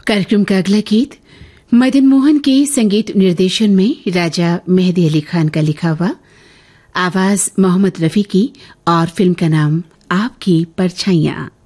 कार्यक्रम का अगला गीत मदन मोहन के संगीत निर्देशन में राजा मेहदी अली खान का लिखा हुआ, आवाज मोहम्मद रफी की और फिल्म का नाम आपकी परछाइयां।